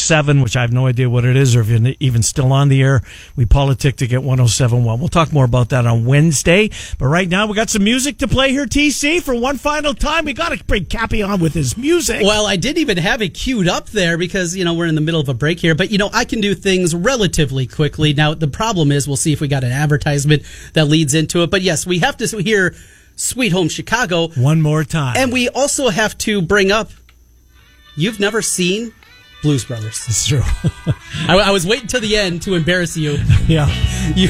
107, which I have no idea what it is or if you're even still on the air. We politic at 107.1. We'll talk more about that on Wednesday. But right now, we got some music to play here, TC. For one final time, we got to bring Cappy on with his music. Well, I didn't even have it queued up there because, we're in the middle of a break here. But, I can do things relatively quickly. Now, the problem is we'll see if we got an advertisement that leads into it. But, yes, we have to hear Sweet Home Chicago one more time. And we also have to bring up, you've never seen Blues Brothers. It's true. I was waiting till the end to embarrass you. Yeah. You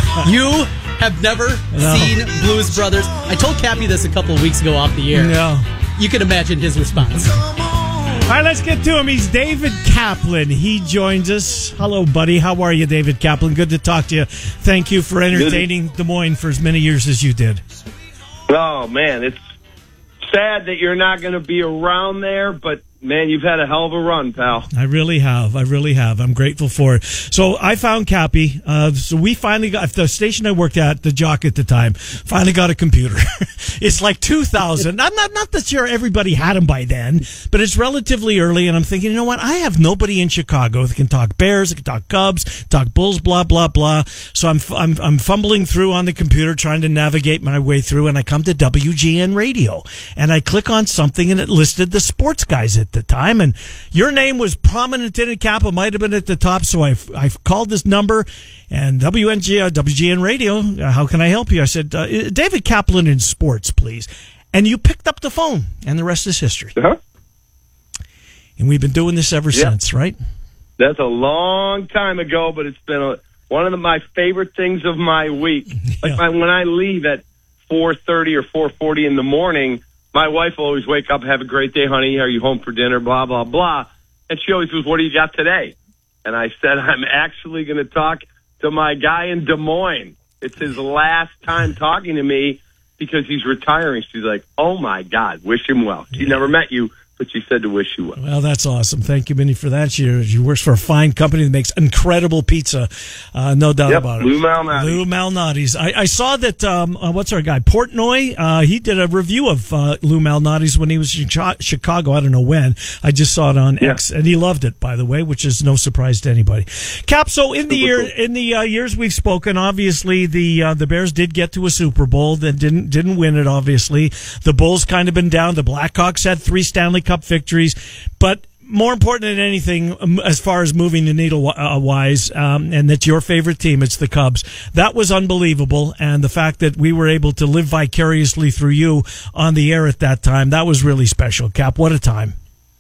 have never seen Blues Brothers. I told Cappy this a couple of weeks ago off the air. Yeah. You can imagine his response. All right, let's get to him. He's David Kaplan. He joins us. Hello, buddy. How are you, David Kaplan? Good to talk to you. Thank you for entertaining Des Moines for as many years as you did. Oh, man, it's sad that you're not going to be around there, but, man, you've had a hell of a run, pal. I really have. I'm grateful for it. So I found Cappy. So we finally got, the station I worked at, the Jock at the time, finally got a computer. It's like 2000. I'm not that sure everybody had them by then, but it's relatively early, and I'm thinking, you know what? I have nobody in Chicago that can talk Bears, that can talk Cubs, talk Bulls, blah, blah, blah. So I'm fumbling through on the computer, trying to navigate my way through, and I come to WGN Radio, and I click on something, and it listed the sports guys at the time, and your name was prominent in it, Cap. It might have been at the top, so I called this number, and WGN Radio, how can I help you? I said, David Kaplan in sports, please. And you picked up the phone, and the rest is history. Uh-huh. And we've been doing this ever since, right? That's a long time ago, but it's been one of my favorite things of my week. Like when I leave at 4:30 or 4:40 in the morning, my wife will always wake up, have a great day, honey. Are you home for dinner? Blah, blah, blah. And she always goes, what do you got today? And I said, I'm actually going to talk to my guy in Des Moines. It's his last time talking to me because he's retiring. She's like, oh, my God, wish him well. She never met you, but she said to wish you well. Well, that's awesome. Thank you, Minnie, for that. She works for a fine company that makes incredible pizza. No doubt about it. Lou Malnati's. Lou Malnati's. I saw that, what's our guy, Portnoy? He did a review of Lou Malnati's when he was in Chicago. I don't know when. I just saw it on X, and he loved it, by the way, which is no surprise to anybody. Cap, so in the years we've spoken, obviously the Bears did get to a Super Bowl, then didn't win it, obviously. The Bulls kind of been down. The Blackhawks had 3 Stanley Cup victories, but more important than anything, as far as moving the needle wise, and that's your favorite team, it's the Cubs. That was unbelievable, and the fact that we were able to live vicariously through you on the air at that time, that was really special. Cap, what a time.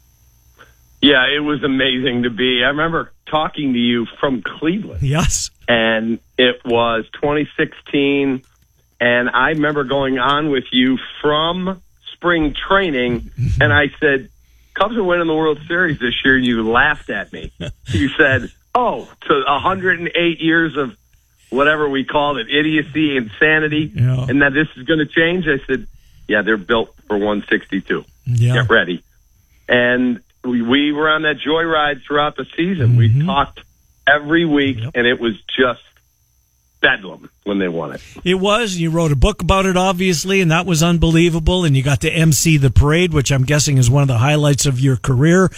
Yeah, it was amazing to be. I remember talking to you from Cleveland. Yes. And it was 2016, and I remember going on with you from spring training, and I said, Cubs are winning the World Series this year, and you laughed at me. You said, to 108 years of whatever we called it, idiocy, insanity, and that this is going to change. I said, yeah, they're built for 162. Yeah. Get ready. And we were on that joyride throughout the season. We talked every week, and it was just bedlam when they won it. It was. You wrote a book about it, obviously, and that was unbelievable. And you got to MC the parade, which I'm guessing is one of the highlights of your career.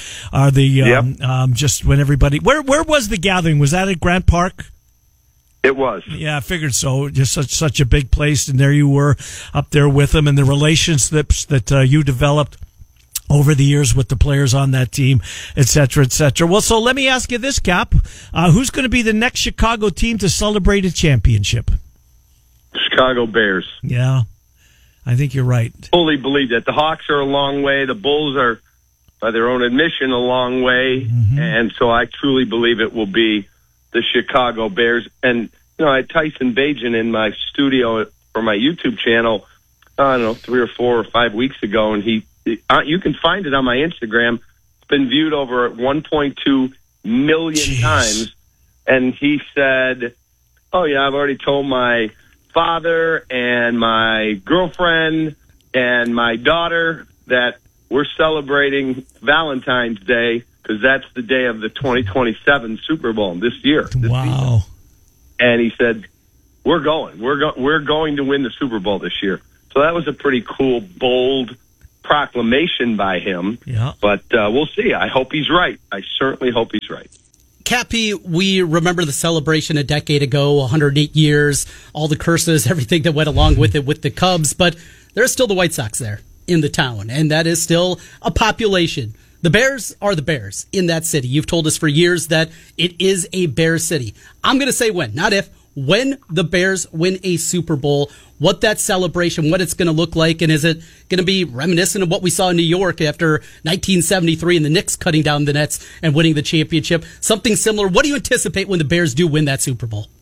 Just when everybody, where was the gathering? Was that at Grant Park? It was. Yeah, I figured so. Just such a big place, and there you were up there with them, and the relationships that you developed over the years with the players on that team, et cetera, et cetera. Well, so let me ask you this, Cap. Who's going to be the next Chicago team to celebrate a championship? Chicago Bears. Yeah, I think you're right. Fully believe that. The Hawks are a long way. The Bulls are, by their own admission, a long way. And so I truly believe it will be the Chicago Bears. And, I had Tyson Bagent in my studio for my YouTube channel, I don't know, 3 or 4 or 5 weeks ago, and you can find it on my Instagram. It's been viewed over 1.2 million times. And he said, oh, yeah, I've already told my father and my girlfriend and my daughter that we're celebrating Valentine's Day because that's the day of the 2027 Super Bowl this year. Wow. Season. And he said, we're going to win the Super Bowl this year. So that was a pretty cool, bold proclamation by him. Yeah. But we'll see. I hope he's right. I certainly hope he's right. Cappy, we remember the celebration a decade ago, 108 years, all the curses, everything that went along with it with the Cubs, but there's still the White Sox there in the town, and that is still a population. The Bears are the Bears in that city. You've told us for years that it is a Bear city. I'm going to say when, not if. When the Bears win a Super Bowl, what that celebration, what it's going to look like, and is it going to be reminiscent of what we saw in New York after 1973 and the Knicks cutting down the Nets and winning the championship? Something similar. What do you anticipate when the Bears do win that Super Bowl?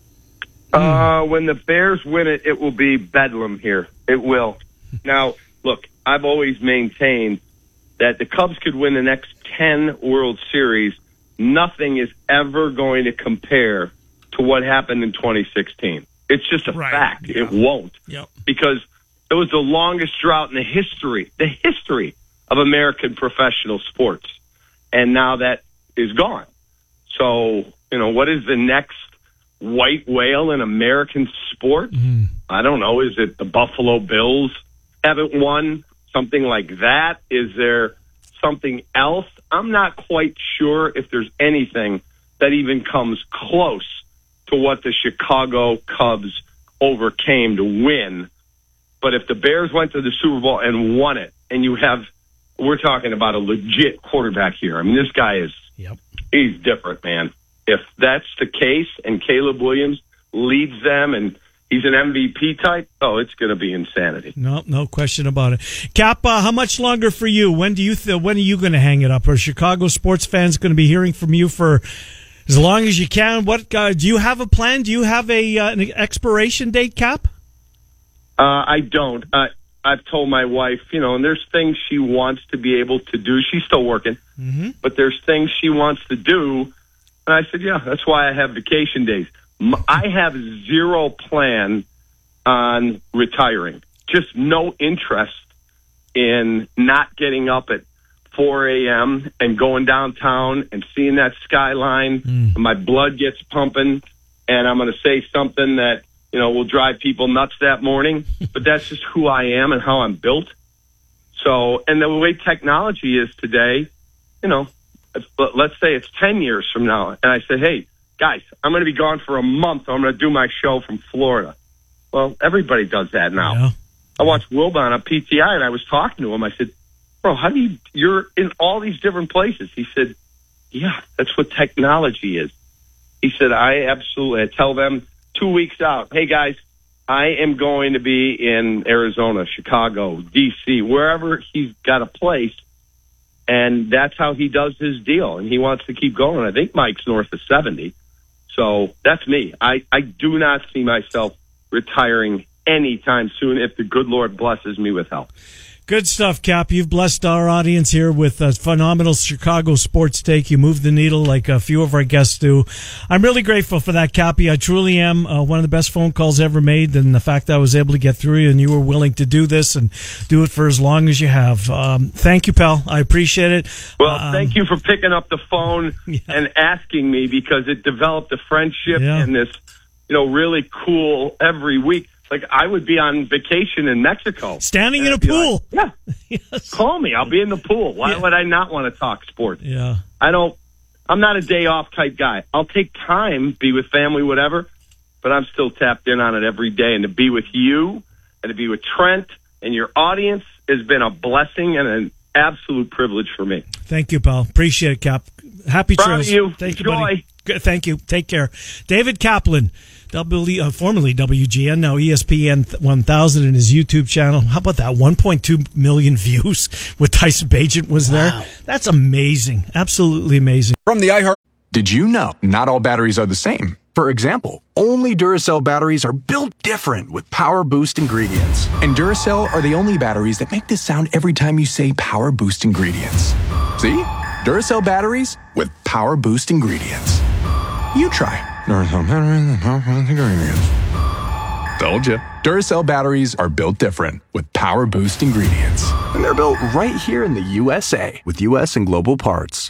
When the Bears win it, it will be bedlam here. It will. Now, look, I've always maintained that the Cubs could win the next 10 World Series. Nothing is ever going to compare to what happened in 2016. It's just a fact. Yeah. It won't. Yep. Because it was the longest drought in the history of American professional sports. And now that is gone. So, what is the next white whale in American sport? I don't know. Is it the Buffalo Bills haven't won? Something like that? Is there something else? I'm not quite sure if there's anything that even comes close to what the Chicago Cubs overcame to win. But if the Bears went to the Super Bowl and won it, and we're talking about a legit quarterback here. I mean, this guy he's different, man. If that's the case and Caleb Williams leads them and he's an MVP type, it's going to be insanity. No question about it. Cap, how much longer for you? When are you going to hang it up? Are Chicago sports fans going to be hearing from you for as long as you can? What do you have a plan? Do you have an expiration date, Cap? I don't. I've told my wife, and there's things she wants to be able to do. She's still working, but there's things she wants to do. And I said, yeah, that's why I have vacation days. I have zero plan on retiring. Just no interest in not getting up at 4 a.m. and going downtown and seeing that skyline. My blood gets pumping, and I'm going to say something that, will drive people nuts that morning. But that's just who I am and how I'm built. So, and the way technology is today, let's say it's 10 years from now, and I say, hey, guys, I'm going to be gone for a month. I'm going to do my show from Florida. Well, everybody does that now. Yeah. I watched Wilbon on PTI, and I was talking to him. I said, bro, you're in all these different places. He said, yeah, that's what technology is. He said, I tell them 2 weeks out, hey, guys, I am going to be in Arizona, Chicago, D.C., wherever he's got a place. And that's how he does his deal. And he wants to keep going. I think Mike's north of 70. So that's me. I do not see myself retiring anytime soon if the good Lord blesses me with health. Good stuff, Cap. You've blessed our audience here with a phenomenal Chicago sports take. You move the needle like a few of our guests do. I'm really grateful for that, Cappy. I truly am. One of the best phone calls ever made, and the fact that I was able to get through you and you were willing to do this and do it for as long as you have. Thank you, pal. I appreciate it. Well, thank you for picking up the phone and asking me, because it developed a friendship and this, really cool every week. Like, I would be on vacation in Mexico. Standing in a pool. Like, yes. Call me. I'll be in the pool. Why would I not want to talk sports? Yeah. I'm not a day off type guy. I'll take time, be with family, whatever, but I'm still tapped in on it every day. And to be with you and to be with Trent and your audience has been a blessing and an absolute privilege for me. Thank you, pal. Appreciate it, Cap. Happy Proud trails. of you. Thank Enjoy. you, buddy. Thank you. Take care. David Kaplan, formerly WGN, now ESPN 1000 in his YouTube channel. How about that? 1.2 million views with Tyson Bagent was there. Wow. That's amazing. Absolutely amazing. From the iHeart. Did you know not all batteries are the same? For example, only Duracell batteries are built different with Power Boost ingredients. And Duracell are the only batteries that make this sound every time you say Power Boost ingredients. See? Duracell batteries with Power Boost ingredients. You try. Duracell batteries with Power Boost ingredients. Told you. Duracell batteries are built different with Power Boost ingredients. And they're built right here in the USA with US and global parts.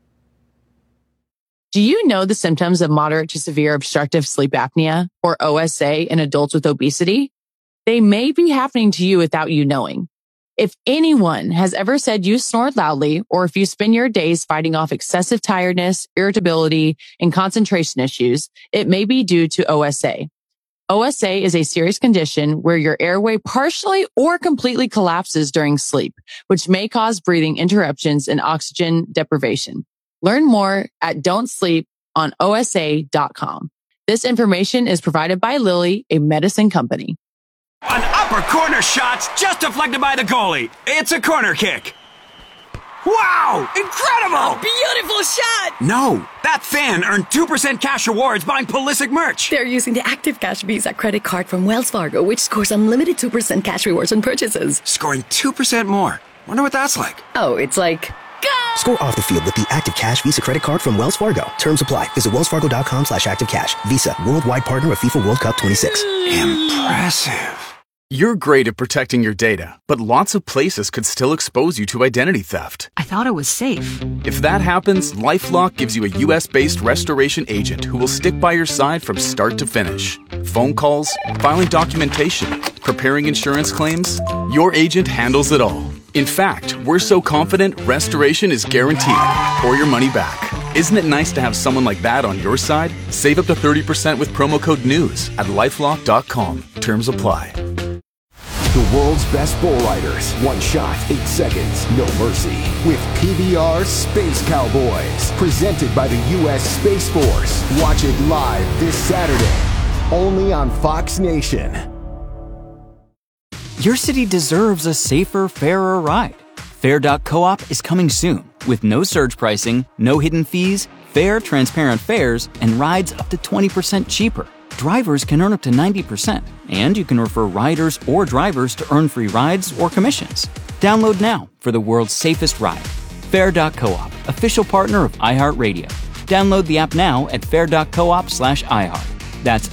Do you know the symptoms of moderate to severe obstructive sleep apnea, or OSA, in adults with obesity? They may be happening to you without you knowing. If anyone has ever said you snore loudly, or if you spend your days fighting off excessive tiredness, irritability, and concentration issues, it may be due to OSA. OSA is a serious condition where your airway partially or completely collapses during sleep, which may cause breathing interruptions and oxygen deprivation. Learn more at don'tsleeponosa.com. This information is provided by Lilly, a medicine company. An upper corner shot's just deflected by the goalie. It's a corner kick. Wow! Incredible! Beautiful shot! No, that fan earned 2% cash rewards buying Pulisic merch. They're using the Active Cash Visa credit card from Wells Fargo, which scores unlimited 2% cash rewards on purchases. Scoring 2% more. Wonder what that's like. Oh, it's like... Go! Score off the field with the Active Cash Visa credit card from Wells Fargo. Terms apply. Visit wellsfargo.com/activecash. Visa, worldwide partner of FIFA World Cup 26. Impressive. You're great at protecting your data, but lots of places could still expose you to identity theft. I thought it was safe. If that happens, LifeLock gives you a U.S.-based restoration agent who will stick by your side from start to finish. Phone calls, filing documentation, preparing insurance claims, your agent handles it all. In fact, we're so confident restoration is guaranteed or your money back. Isn't it nice to have someone like that on your side? Save up to 30% with promo code NEWS at LifeLock.com. Terms apply. The world's best bull riders. One shot, 8 seconds, no mercy. With PBR Space Cowboys. Presented by the U.S. Space Force. Watch it live this Saturday. Only on Fox Nation. Your city deserves a safer, fairer ride. Fair.coop is coming soon with no surge pricing, no hidden fees, fair, transparent fares, and rides up to 20% cheaper. Drivers can earn up to 90%, and you can refer riders or drivers to earn free rides or commissions. Download now for the world's safest ride. Fair.coop, official partner of iHeartRadio. Download the app now at fair.coop/iHeart. That's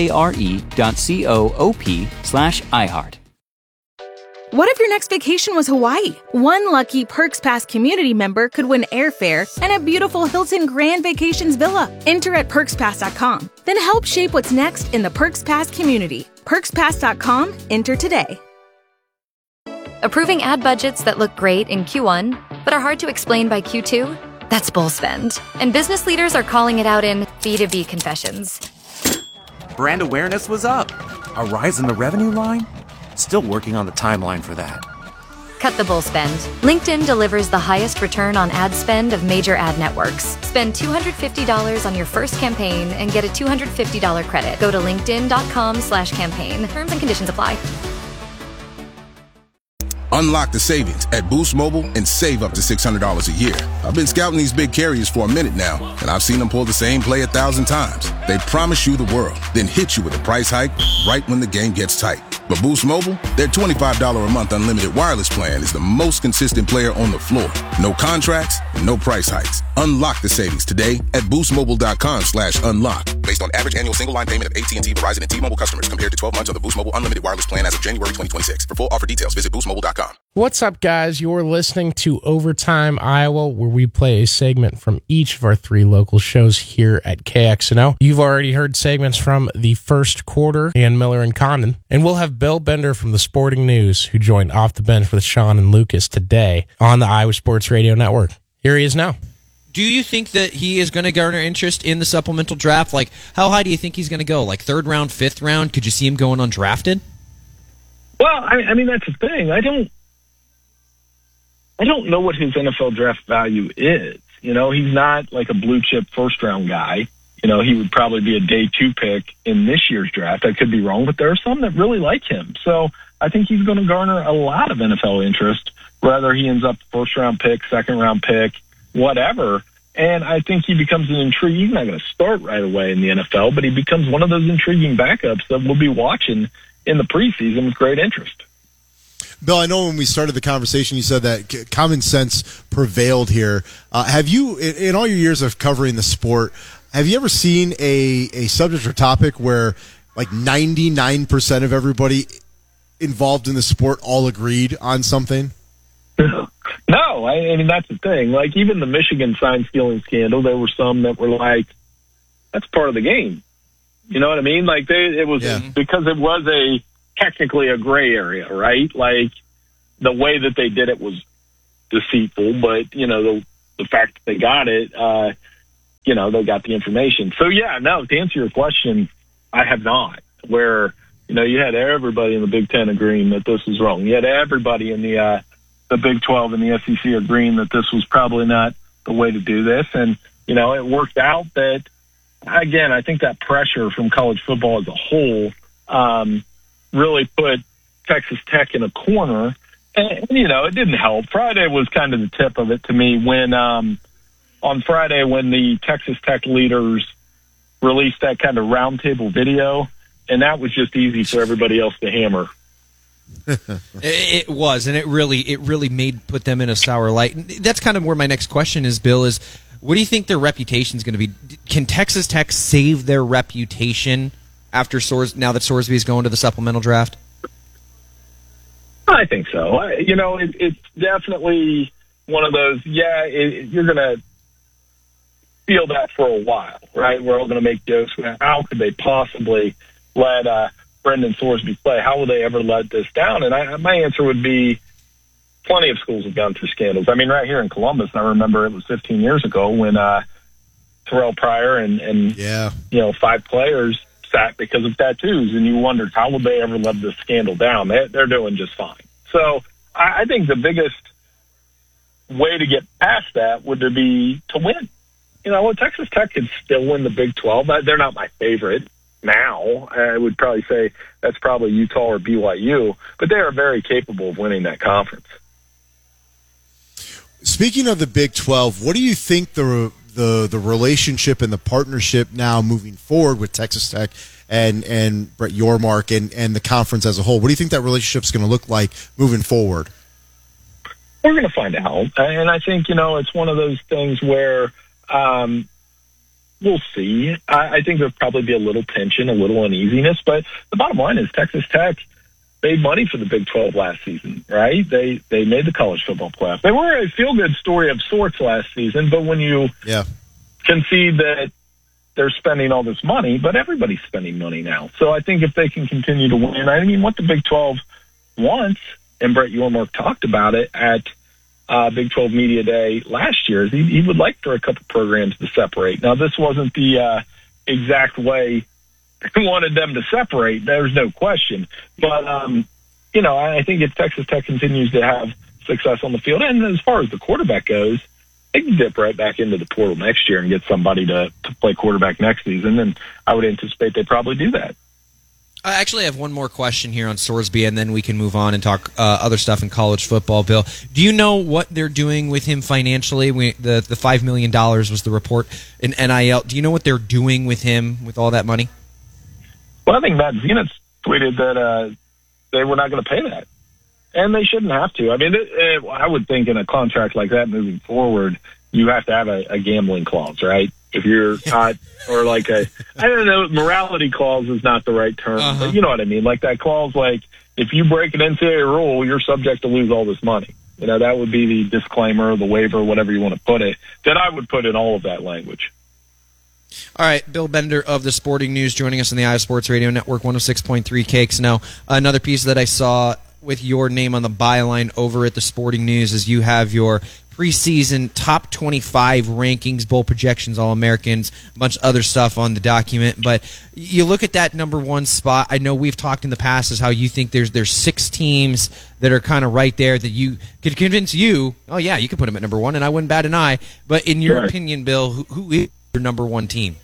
FARE.coop/iHeart. What if your next vacation was Hawaii? One lucky Perks Pass community member could win airfare and a beautiful Hilton Grand Vacations villa. Enter at PerksPass.com. Then help shape what's next in the Perks Pass community. PerksPass.com. Enter today. Approving ad budgets that look great in Q1, but are hard to explain by Q2? That's bull spend. And business leaders are calling it out in B2B confessions. Brand awareness was up. A rise in the revenue line? Still working on the timeline for that. Cut the bull spend. LinkedIn delivers the highest return on ad spend of major ad networks. Spend $250 on your first campaign and get a $250 credit. Go to linkedin.com/campaign. Terms and conditions apply. Unlock the savings at Boost Mobile and save up to $600 a year. I've been scouting these big carriers for a minute now, and I've seen them pull the same play 1,000 times. They promise you the world, then hit you with a price hike right when the game gets tight. But Boost Mobile, their $25 a month unlimited wireless plan is the most consistent player on the floor. No contracts, no price hikes. Unlock the savings today at boostmobile.com/unlock. Based on average annual single line payment of AT&T, Verizon, and T-Mobile customers compared to 12 months on the Boost Mobile unlimited wireless plan as of January 2026. For full offer details, visit boostmobile.com. What's up, guys? You're listening to Overtime Iowa, where we play a segment from each of our 3 local shows here at KXNO. You've already heard segments from the first quarter, Ian Miller and Condon, and we'll have Bill Bender from the Sporting News, who joined Off the Bench with Sean and Lucas today on the Iowa Sports Radio Network. Here he is now. Do you think that he is going to garner interest in the supplemental draft? Like, how high do you think he's going to go? Like 3rd round, 5th round? Could you see him going undrafted? Well, I mean, that's the thing. I don't know what his NFL draft value is. You know, he's not like a blue chip 1st round guy. You know, he would probably be a day 2 pick in this year's draft. I could be wrong, but there are some that really like him. So I think he's going to garner a lot of NFL interest, whether he ends up 1st round pick, 2nd round pick, whatever. And I think he becomes an intriguing. He's not going to start right away in the NFL, but he becomes one of those intriguing backups that we'll be watching in the preseason with great interest. Bill, I know when we started the conversation, you said that common sense prevailed here. Have you, in all your years of covering the sport, have you ever seen a subject or topic where like 99% of everybody involved in the sport all agreed on something? No, I mean, that's the thing. Like, even the Michigan sign stealing scandal, there were some that were like, that's part of the game. You know what I mean? Like, it was because it was technically a gray area, right? Like, the way that they did it was deceitful, but, the fact that they got it, they got the information. So, yeah, no, to answer your question, I have not, where, you had everybody in the Big Ten agreeing that this was wrong. You had everybody in the Big 12 and the SEC agreeing that this was probably not the way to do this. And, it worked out that, again, I think that pressure from college football as a whole really put Texas Tech in a corner. And, it didn't help. Friday was kind of the tip of it to me when on Friday when the Texas Tech leaders released that kind of roundtable video, and that was just easy for everybody else to hammer. It was, and it really put them in a sour light. And that's kind of where my next question is, Bill, is what do you think their reputation is going to be? Can Texas Tech save their reputation now that Sorsby is going to the supplemental draft? I think so. It's definitely one of those, you're going to feel that for a while, right? We're all going to make jokes. How could they possibly let Brendan Sorsby play? How will they ever let this down? And my answer would be plenty of schools have gone through scandals. I mean, right here in Columbus, I remember it was 15 years ago when Terrell Pryor and 5 players sat because of tattoos, and you wondered how would they ever let this scandal down? They're doing just fine. So I think the biggest way to get past that would be to win. Texas Tech could still win the Big 12. They're not my favorite now. I would probably say that's probably Utah or BYU, but they are very capable of winning that conference. Speaking of the Big 12, what do you think the relationship and the partnership now moving forward with Texas Tech and Brett Yormark and the conference as a whole? What do you think that relationship is going to look like moving forward? We're going to find out. And I think, it's one of those things where we'll see. I think there'll probably be a little tension, a little uneasiness, but the bottom line is Texas Tech made money for the Big 12 last season, right? They made the college football playoff. They were a feel-good story of sorts last season, but when you concede that they're spending all this money, but everybody's spending money now. So I think if they can continue to win, what the Big 12 wants, and Brett Yormark talked about it at Big 12 Media Day last year, is he would like for a couple programs to separate. Now, this wasn't the exact way he wanted them to separate. There's no question. But, I think if Texas Tech continues to have success on the field, and as far as the quarterback goes, they can dip right back into the portal next year and get somebody to play quarterback next season, and I would anticipate they probably do that. I actually have one more question here on Sorsby, and then we can move on and talk other stuff in college football, Bill. Do you know what they're doing with him financially? The $5 million was the report in NIL. Do you know what they're doing with him with all that money? Well, I think Matt Zenitz tweeted that they were not going to pay that. And they shouldn't have to. I would think in a contract like that moving forward, you have to have a gambling clause, right? If you're not, or like I don't know, morality clause is not the right term, but you know what I mean? Like that clause, like if you break an NCAA rule, you're subject to lose all this money. That would be the disclaimer, the waiver, whatever you want to put it, that I would put in all of that language. All right, Bill Bender of the Sporting News joining us on the iSports Radio Network, 106.3 KXNO. Another piece that I saw with your name on the byline over at the Sporting News is you have your preseason top 25 rankings, bowl projections, All-Americans, a bunch of other stuff on the document. But you look at that number one spot. I know we've talked in the past as how you think there's 6 teams that are kind of right there that you could convince you, oh, yeah, you could put them at number one, and I wouldn't bat an eye. But in your opinion, Bill, who is your number one team?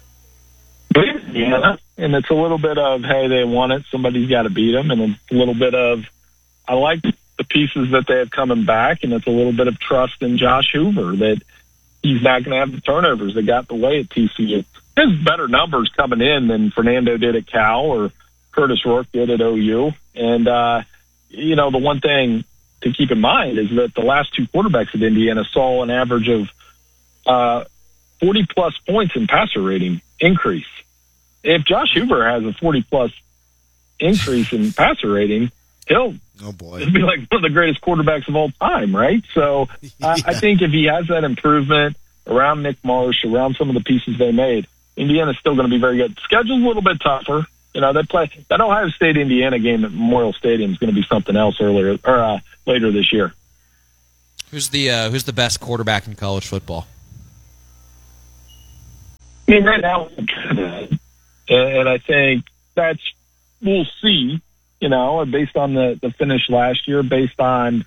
Yeah, and it's a little bit of, hey, they won it, somebody's got to beat them, and it's a little bit of, I like the pieces that they have coming back, and it's a little bit of trust in Josh Hoover that he's not going to have the turnovers that got the way at TCU. There's better numbers coming in than Fernando did at Cal or Curtis Rourke did at OU. And, the one thing to keep in mind is that the last 2 quarterbacks at Indiana saw an average of 40-plus points in passer rating increase. If Josh Hoover has a 40-plus increase in passer rating, he'll be like one of the greatest quarterbacks of all time, right? So I think if he has that improvement around Nick Marsh, around some of the pieces they made, Indiana's still going to be very good. Schedule's a little bit tougher. They play that Ohio State-Indiana game at Memorial Stadium is going to be something else later later this year. Who's the best quarterback in college football? I mean, right now, and I think we'll see, based on the finish last year, based on,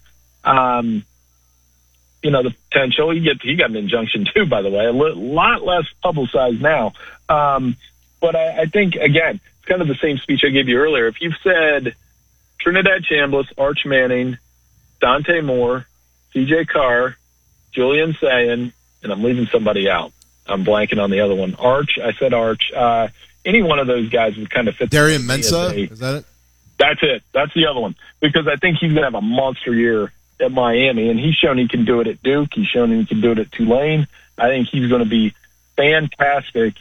the potential. He got an injunction too, by the way, a lot less publicized now. But I think, again, it's kind of the same speech I gave you earlier. If you've said Trinidad Chambliss, Arch Manning, Dante Moore, CJ Carr, Julian Sayin, and I'm leaving somebody out. I'm blanking on the other one. I said Arch. Any one of those guys would kind of fit. Darian Mensah? Is that it? That's it. That's the other one. Because I think he's going to have a monster year at Miami, and he's shown he can do it at Duke. He's shown he can do it at Tulane. I think he's going to be fantastic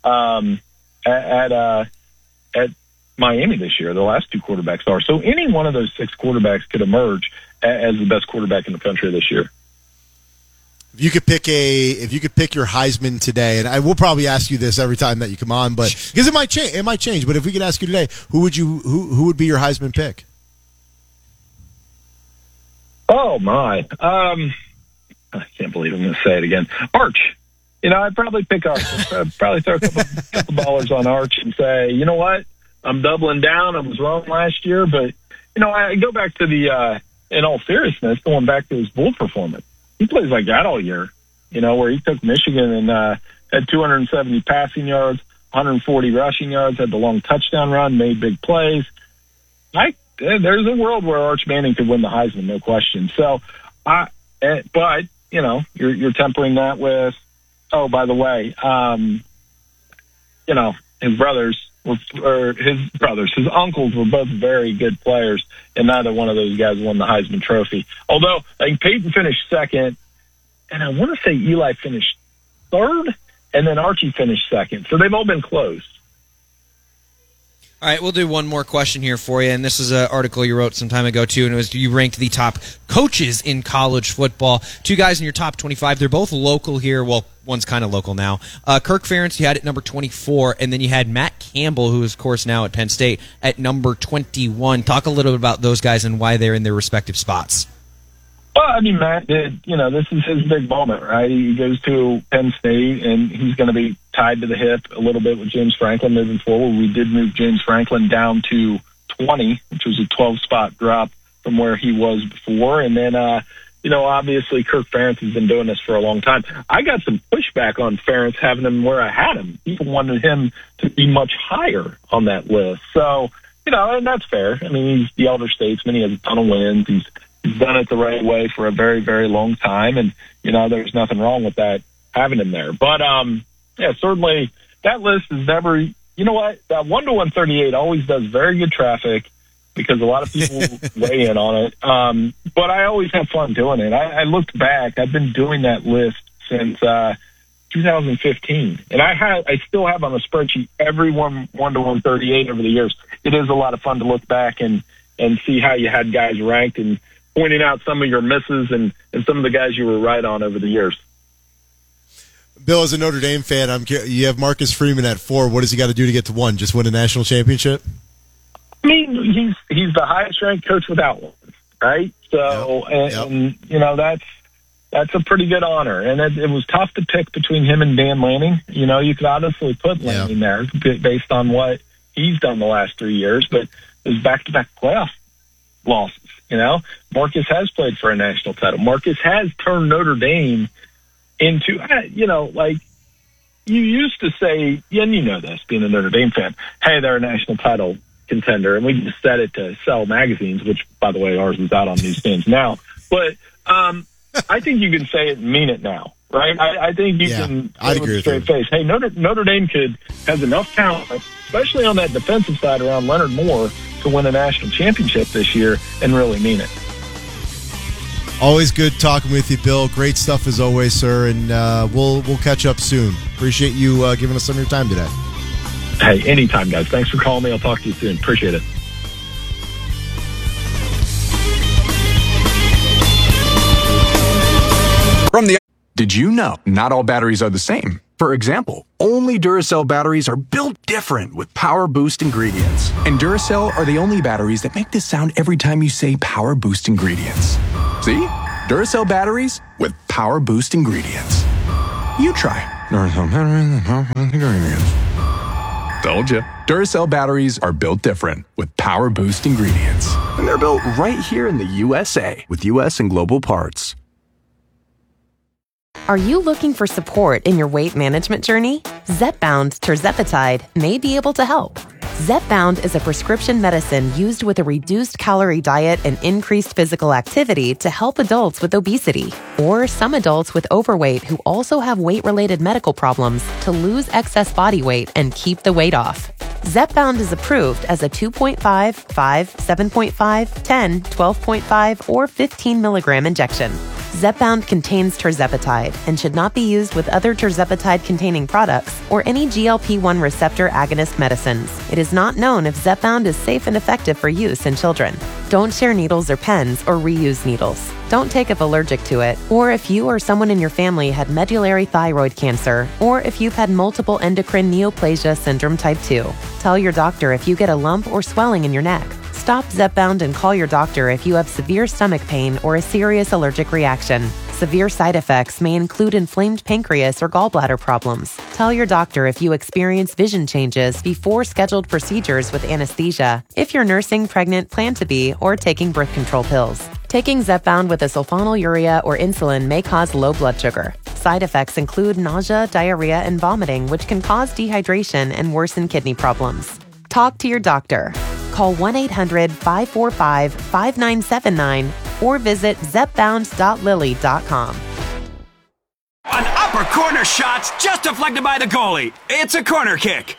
at Miami this year. The last two quarterbacks are. So any one of those six quarterbacks could emerge as the best quarterback in the country this year. If you could pick your Heisman today, and I will probably ask you this every time that you come on, but because it might change. But if we could ask you today, who would be your Heisman pick? Oh my! I can't believe I'm going to say it again. Arch. I'd probably pick Arch. I'd probably throw a couple dollars on Arch and say, you know what? I'm doubling down. I was wrong last year, but I go back to in all seriousness, going back to his bowl performance. He plays like that all year, where he took Michigan and had 270 passing yards, 140 rushing yards, had the long touchdown run, made big plays. There's a world where Arch Manning could win the Heisman, no question. So, but you're tempering that with, oh, by the way, his uncles were both very good players, and neither one of those guys won the Heisman Trophy. Although I think Peyton finished second, and I want to say Eli finished third, and then Archie finished second. So they've all been close. All right, we'll do one more question here for you, and this is an article you wrote some time ago, too, and it was you ranked the top coaches in college football. Two guys in your top 25. They're both local here. Well, one's kind of local now. Kirk Ferentz, you had at number 24, and then you had Matt Campbell, who is, of course, now at Penn State, at number 21. Talk a little bit about those guys and why they're in their respective spots. Well, I mean, Matt did, this is his big moment, right? He goes to Penn State, and he's going to be tied to the hip a little bit with James Franklin moving forward. We did move James Franklin down to 20, which was a 12-spot drop from where he was before. And then, obviously Kirk Ferentz has been doing this for a long time. I got some pushback on Ferentz having him where I had him. People wanted him to be much higher on that list. So, and that's fair. I mean, he's the elder statesman. He has a ton of wins. He's done it the right way for a very, very long time. And, there's nothing wrong with that, having him there. But, certainly that list is never, that 1 to 138 always does very good traffic because a lot of people weigh in on it. But I always have fun doing it. I looked back. I've been doing that list since 2015. And I still have on a spreadsheet every 1 to 138 over the years. It is a lot of fun to look back and see how you had guys ranked and pointing out some of your misses and some of the guys you were right on over the years. Bill, as a Notre Dame fan, you have Marcus Freeman at 4. What does he got to do to get to 1? Just win a national championship? I mean, he's the highest ranked coach without one, right? So, that's a pretty good honor. And it was tough to pick between him and Dan Lanning. You could obviously put Lanning there based on what he's done the last 3 years, but there's back-to-back playoff losses. Marcus has played for a national title. Marcus has turned Notre Dame into, like you used to say, and this, being a Notre Dame fan, hey, they're a national title contender. And we just said it to sell magazines, which, by the way, ours is out on newsstands now. But I think you can say it and mean it now, right? I think you can say with a straight face, hey, Notre Dame has enough talent, especially on that defensive side around Leonard Moore, to win a national championship this year and really mean it. Always good talking with you, Bill. Great stuff as always, sir, and we'll catch up soon. Appreciate you giving us some of your time today. Hey, anytime, guys. Thanks for calling me. I'll talk to you soon. Appreciate it. Did you know not all batteries are the same? For example, only Duracell batteries are built different with Power Boost ingredients. And Duracell are the only batteries that make this sound every time you say Power Boost ingredients. See? Duracell batteries with Power Boost ingredients. You try. Duracell batteries with Power Boost ingredients. Told ya. Duracell batteries are built different with Power Boost ingredients. And they're built right here in the USA with US and global parts. Are you looking for support in your weight management journey? Zepbound tirzepatide may be able to help. Zepbound is a prescription medicine used with a reduced calorie diet and increased physical activity to help adults with obesity or some adults with overweight who also have weight-related medical problems to lose excess body weight and keep the weight off. Zepbound is approved as a 2.5, 5, 7.5, 10, 12.5, or 15 milligram injection. Zepbound contains tirzepatide and should not be used with other tirzepatide-containing products or any GLP-1 receptor agonist medicines. It is not known if Zepbound is safe and effective for use in children. Don't share needles or pens or reuse needles. Don't take if allergic to it, or if you or someone in your family had medullary thyroid cancer, or if you've had multiple endocrine neoplasia syndrome type 2. Tell your doctor if you get a lump or swelling in your neck. Stop Zepbound and call your doctor if you have severe stomach pain or a serious allergic reaction. Severe side effects may include inflamed pancreas or gallbladder problems. Tell your doctor if you experience vision changes before scheduled procedures with anesthesia, if you're nursing, pregnant, plan to be, or taking birth control pills. Taking Zepbound with a sulfonylurea or insulin may cause low blood sugar. Side effects include nausea, diarrhea, and vomiting, which can cause dehydration and worsen kidney problems. Talk to your doctor. Call 1-800-545-5979 or visit zepbound.lily.com. An upper corner shot's just deflected by the goalie. It's a corner kick.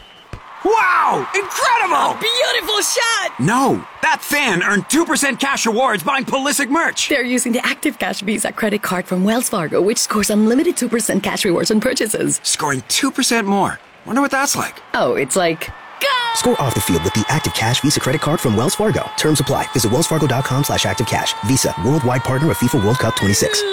Wow! Incredible! Beautiful shot! No, that fan earned 2% cash rewards buying Pulisic merch. They're using the Active Cash Visa credit card from Wells Fargo, which scores unlimited 2% cash rewards on purchases. Scoring 2% more. Wonder what that's like. Oh, it's like... Score off the field with the Active Cash Visa credit card from Wells Fargo. Terms apply. Visit wellsfargo.com/activecash. Visa, worldwide partner of FIFA World Cup 26.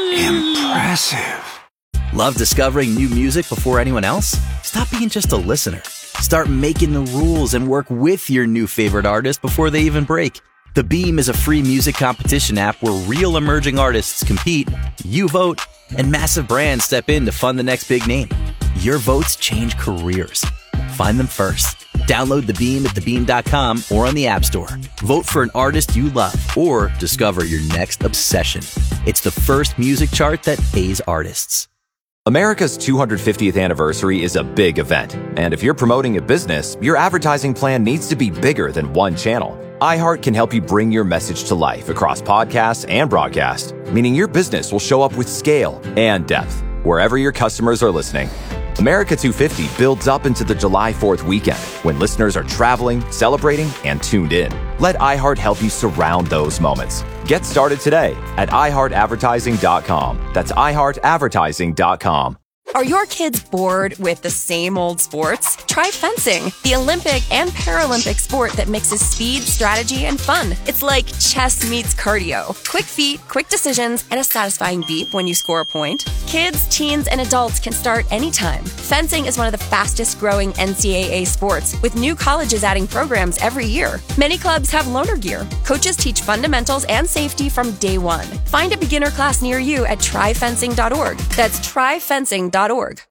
Impressive. Love discovering new music before anyone else? Stop being just a listener. Start making the rules and work with your new favorite artist before they even break. The Beam is a free music competition app where real emerging artists compete, you vote, and massive brands step in to fund the next big name. Your votes change careers. Find them first. Download The Beam at thebeam.com or on the App Store. Vote for an artist you love or discover your next obsession. It's the first music chart that pays artists. America's 250th anniversary is a big event, and if you're promoting a business, your advertising plan needs to be bigger than one channel. iHeart can help you bring your message to life across podcasts and broadcast, meaning your business will show up with scale and depth wherever your customers are listening. America 250 builds up into the July 4th weekend when listeners are traveling, celebrating, and tuned in. Let iHeart help you surround those moments. Get started today at iHeartAdvertising.com. That's iHeartAdvertising.com. Are your kids bored with the same old sports? Try fencing, the Olympic and Paralympic sport that mixes speed, strategy, and fun. It's like chess meets cardio. Quick feet, quick decisions, and a satisfying beep when you score a point. Kids, teens, and adults can start anytime. Fencing is one of the fastest growing NCAA sports, with new colleges adding programs every year. Many clubs have loaner gear. Coaches teach fundamentals and safety from day one. Find a beginner class near you at tryfencing.org. That's tryfencing.org.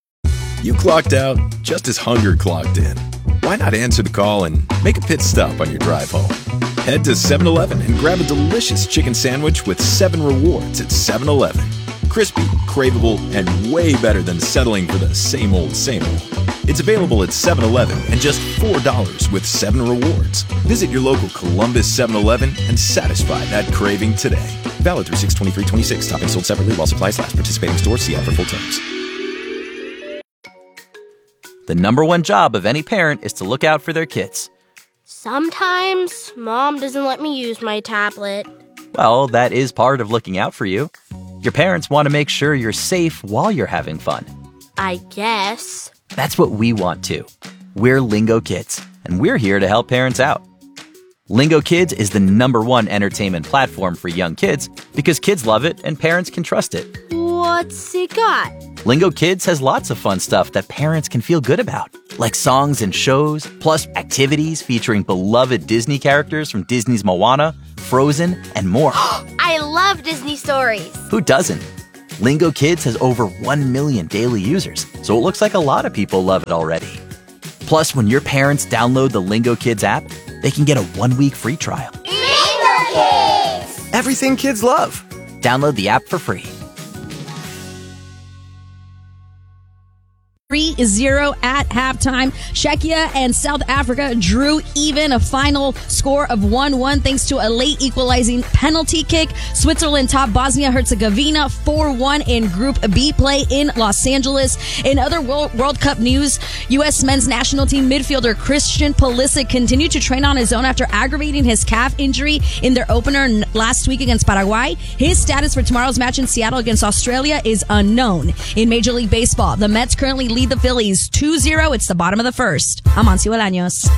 You clocked out just as hunger clocked in. Why not answer the call and make a pit stop on your drive home? Head to 7-Eleven and grab a delicious chicken sandwich with 7 rewards at 7-Eleven. Crispy, craveable, and way better than settling for the same old, same old. It's available at 7-Eleven and just $4 with 7 rewards. Visit your local Columbus 7-Eleven and satisfy that craving today. Valid through 6/23/26. Toppings sold separately while supplies last. Participating stores. See app for full terms. The number one job of any parent is to look out for their kids. Sometimes Mom doesn't let me use my tablet. Well, that is part of looking out for you. Your parents want to make sure you're safe while you're having fun. I guess. That's what we want too. We're Lingo Kids, and we're here to help parents out. Lingo Kids is the #1 entertainment platform for young kids because kids love it and parents can trust it. What's it got? Lingo Kids has lots of fun stuff that parents can feel good about, like songs and shows, plus activities featuring beloved Disney characters from Disney's Moana, Frozen, and more. I love Disney stories. Who doesn't? Lingo Kids has over 1 million daily users, so it looks like a lot of people love it already. Plus, when your parents download the Lingo Kids app, they can get a 1-week free trial. Lingo Kids! Everything kids love. Download the app for free. 3-0 at halftime. Czechia and South Africa drew even, a final score of 1-1 thanks to a late equalizing penalty kick. Switzerland topped Bosnia-Herzegovina 4-1 in Group B play in Los Angeles. In other World Cup news, U.S. men's national team midfielder Christian Pulisic continued to train on his own after aggravating his calf injury in their opener last week against Paraguay. His status for tomorrow's match in Seattle against Australia is unknown. In Major League Baseball, the Mets currently lead the Phillies 2-0. It's the bottom of the first. I'm Ansi Bolaños.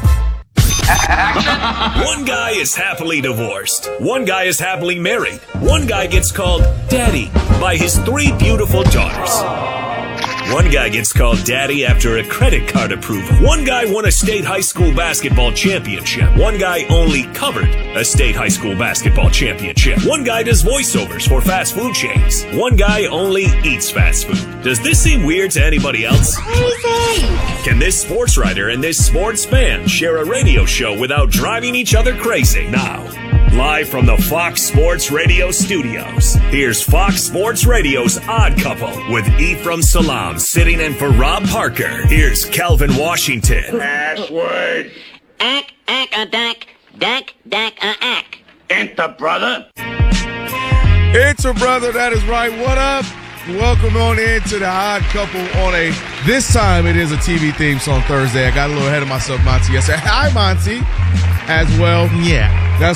One guy is happily divorced. One guy is happily married. One guy gets called Daddy by his 3 beautiful daughters. One guy gets called Daddy after a credit card approval. One guy won a state high school basketball championship. One guy only covered a state high school basketball championship. One guy does voiceovers for fast food chains. One guy only eats fast food. Does this seem weird to anybody else? Crazy! Can this sports writer and this sports fan share a radio show without driving each other crazy? Now, live from the Fox Sports Radio studios, here's Fox Sports Radio's Odd Couple with Ephraim Salaam sitting in for Rob Parker. Here's Calvin Washington. Password. Ack, a dack, ack. Enter, brother. Enter, brother. That is right. What up? Welcome on into the Odd Couple on this time it is a TV theme song Thursday. I got a little ahead of myself, Monty. Yes, hi, Monty, as well. Yeah.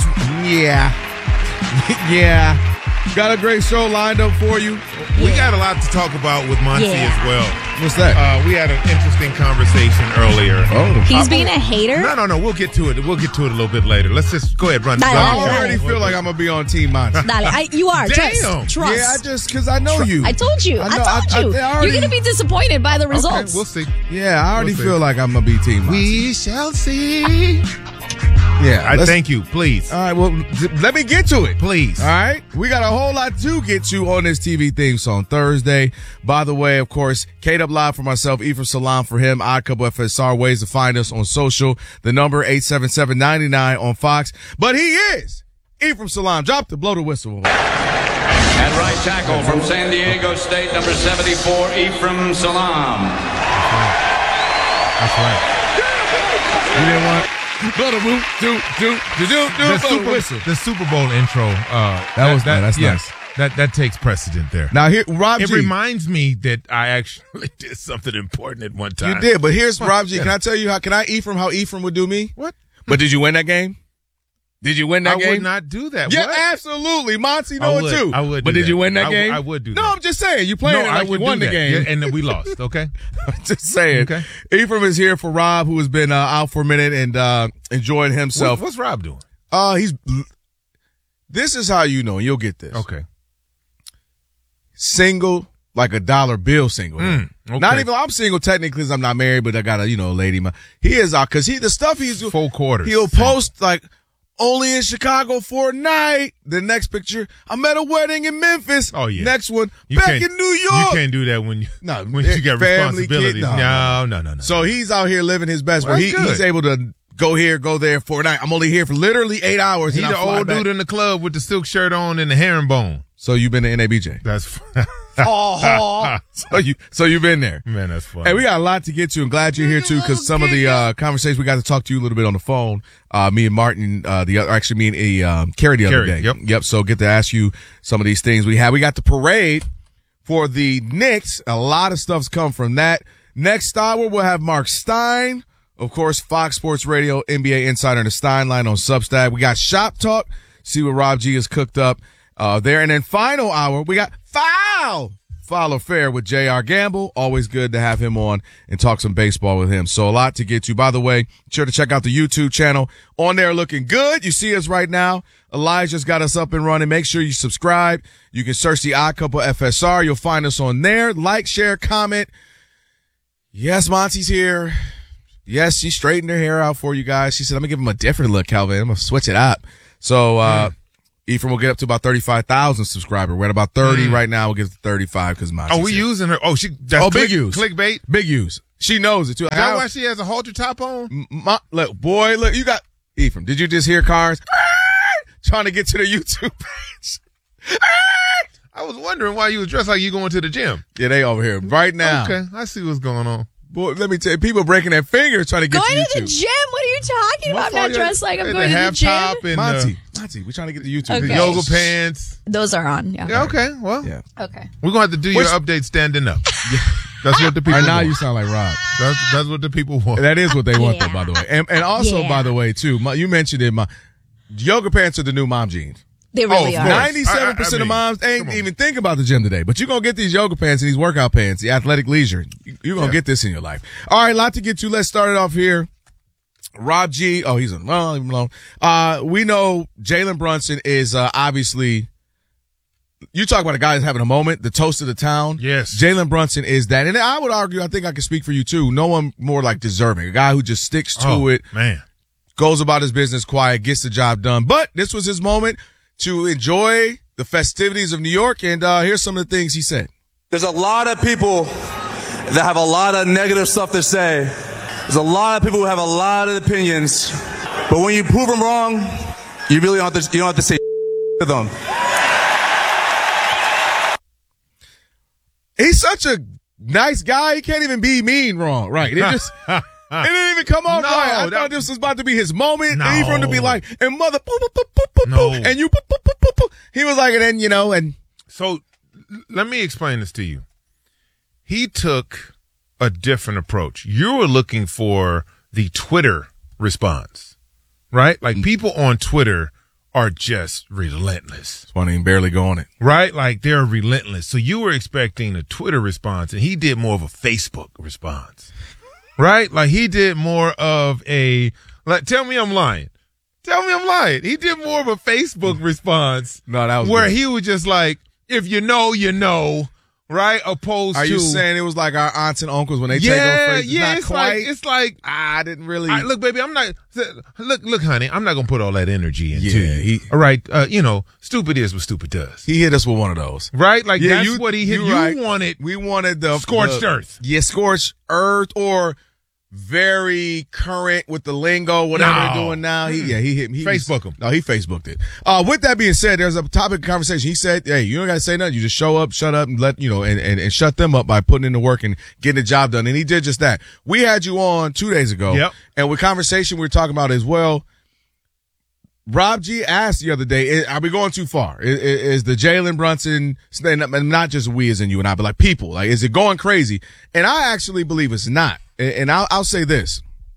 Yeah. Got a great show lined up for you. We got a lot to talk about with Monty as well. What's that? We had an interesting conversation earlier. Oh, he's being a hater? No. We'll get to it. We'll get to it a little bit later. Let's just go ahead, run. I already feel like I'm gonna be on Team Monty. You are. Damn. Trust. Yeah, because I know you. I told you. You're gonna be disappointed by the results. Okay, we'll see. Yeah, I already feel like I'm gonna be Team Monty. We shall see. Yeah, thank you. Please. All right, well, let me get to it. Please. All right? We got a whole lot to get to on this TV theme song Thursday. By the way, of course, K-Dub Live for myself, Ephraim Salaam for him, Odd Couple FSR, ways to find us on social. The number 877-99 on Fox. But he is Ephraim Salaam. Drop the blow the whistle. And right tackle from San Diego State, number 74, Ephraim Salaam. That's right. You didn't want... The Super Bowl intro. That's nice. That takes precedent there. Now here, Rob G. It reminds me that I actually did something important at one time. You did, but here's Rob G. Can I tell you how Ephraim would do me? What? But did you win that game? Did you win that game? I would not do that. Yeah, what? Absolutely. Monty know it too. I would. But did you win that game? I would do that. No, I'm just saying. You playing it like you won the game. Yeah, and then we lost. Okay. I'm just saying. Okay. Ephraim is here for Rob, who has been out for a minute and enjoying himself. What's Rob doing? This is how you know. You'll get this. Okay. Single, like a dollar bill single. Okay. Not even, I'm single technically because I'm not married, but I got a, lady. He is out because the stuff he's doing. Full quarters. He'll post like, only in Chicago for a night. The next picture, I'm at a wedding in Memphis. Oh, yeah. Next one, back in New York. You can't do that when you got responsibilities. No. So he's out here living his best, where he's able to go here, go there for a night. I'm only here for literally 8 hours. He's the old dude in the club with the silk shirt on and the herringbone. So you've been to NABJ? That's So you've been there. Man, that's funny. Hey, we got a lot to get to. I'm glad you're here too, because some of the conversations we got to talk to you a little bit on the phone. Me and Martin, me and Carrie the other day. Yep. So get to ask you some of these things we got the parade for the Knicks. A lot of stuff's come from that. Next hour, we'll have Mark Stein. Of course, Fox Sports Radio, NBA Insider, and the Stein Line on Substack. We got Shop Talk. See what Rob G has cooked up there. And then final hour, we got Foul Foul or Fair with J.R. Gamble. Always good to have him on and talk some baseball with him. So a lot to get to. By the way, sure to check out the YouTube channel. On there looking good. You see us right now. Elijah's got us up and running. Make sure you subscribe. You can search the Odd Couple FSR. You'll find us on there. Like, share, comment. Yes, Monty's here. Yes, she straightened her hair out for you guys. She said, I'm going to give him a different look, Calvin. I'm going to switch it up. So, Ephraim will get up to about 35,000 subscribers. We're at about 30 right now. We'll get to 35 because Monty. Oh, we using her. Oh, big use. Clickbait. Big use. She knows it too. Is that why she has a halter top on? Look, you got Ephraim. Did you just hear cars trying to get to the YouTube page? I was wondering why you was dressed like you going to the gym. Yeah, they over here right now. Okay, I see what's going on. Boy, let me tell you, people breaking their fingers trying to get going to to the gym? What are you talking about? I'm not dressed like I'm going to the gym. Monty, we're trying to get to YouTube. Okay. The yoga pants. Those are on. Yeah. Okay. Well. Yeah. Okay. We're gonna have to do your update standing up. That's what the people want. Now want. you sound like Rob. That's what the people want. That is what they want, though, by the way. And also, by the way, too, you mentioned it. Yoga pants are the new mom jeans. They really are. 97% of moms ain't even think about the gym today. But you're going to get these yoga pants and these workout pants, the athletic leisure. You're going to get this in your life. All right, a lot to get to. Let's start it off here. Rob G. Oh, he's on. Well, leave him alone. We know Jalen Brunson is obviously, you talk about a guy that's having a moment, the toast of the town. Yes. Jalen Brunson is that. And I would argue, I think I can speak for you too. No one more like deserving. A guy who just sticks to it. Man. Goes about his business quiet, gets the job done. But this was his moment to enjoy the festivities of New York, and here's some of the things he said. There's a lot of people that have a lot of negative stuff to say. There's a lot of people who have a lot of opinions, but when you prove them wrong, you really don't have to say to them. He's such a nice guy, he can't even be mean wrong, right? It just... It didn't even come off right. I thought this was about to be his moment. No. And for him to be like, and mother, and you, he was like, and then, and. So let me explain this to you. He took a different approach. You were looking for the Twitter response, right? Like people on Twitter are just relentless. It's funny, barely go on it. Right? Like they're relentless. So you were expecting a Twitter response and he did more of a Facebook response. Right? Like he did more of tell me I'm lying. Tell me I'm lying. He did more of a Facebook response. No, that was where good. He was just like, if you know, you know, right? Opposed to. Are you saying it was like our aunts and uncles when they take on phrases? Yeah, it's quite. It's like I didn't really. Look, baby, I'm not. Look, honey, I'm not gonna put all that energy into you. He, all right, stupid is what stupid does. He hit us with one of those, right? Like that's what he hit. You wanted. We wanted the scorched earth. Yeah, scorched earth or. Very current with the lingo, whatever they're doing now. He hit me. Facebook him. No, he Facebooked it. With that being said, there's a topic of conversation. He said, hey, you don't got to say nothing. You just show up, shut up, and let, and shut them up by putting in the work and getting the job done. And he did just that. We had you on 2 days ago. Yep. And with conversation we were talking about as well, Rob G asked the other day, are we going too far? Is the Jalen Brunson, not just we as in you and I, but like people, like, is it going crazy? And I actually believe it's not. And I'll say this.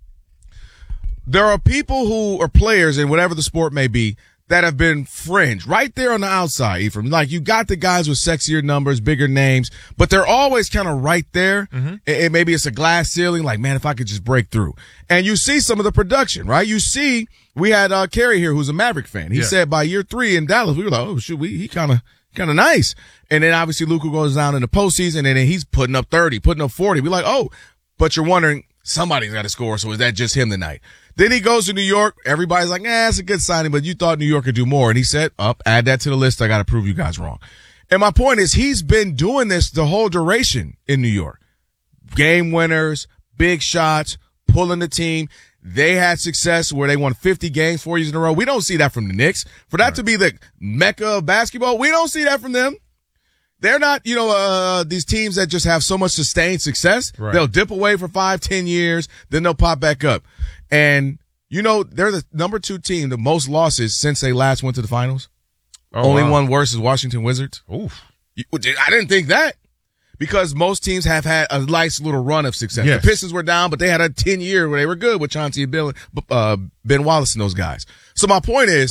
There are people who are players in whatever the sport may be that have been fringe right there on the outside, Ephraim. Like you got the guys with sexier numbers, bigger names, but they're always kind of right there. Mm-hmm. And maybe it's a glass ceiling. Like, man, if I could just break through. And you see some of the production, right? You see, we had Kerry here who's a Maverick fan. He said by year 3 in Dallas, we were like, oh, shoot, he kind of nice. And then obviously Luka goes down in the postseason and then he's putting up 30, putting up 40. We're like, oh. But you're wondering, somebody's got to score, so is that just him tonight? Then he goes to New York. Everybody's like, it's a good signing, but you thought New York could do more. And he said, add that to the list. I got to prove you guys wrong. And my point is, he's been doing this the whole duration in New York. Game winners, big shots, pulling the team. They had success where they won 50 games 4 years in a row. We don't see that from the Knicks. For that to be the mecca of basketball, we don't see that from them. They're not, these teams that just have so much sustained success. Right. They'll dip away for 5-10 years, then they'll pop back up. And, they're the number 2 team, the most losses since they last went to the finals. Only one worse is Washington Wizards. Oof. I didn't think that because most teams have had a nice little run of success. Yes. The Pistons were down, but they had a 10-year where they were good with Chauncey and Ben Wallace and those guys. So my point is,